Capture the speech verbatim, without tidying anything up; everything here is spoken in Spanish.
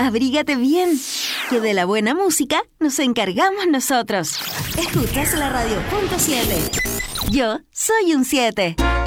abrígate bien, que de la buena música nos encargamos nosotros. Escuchas la radio punto siete. Yo soy un siete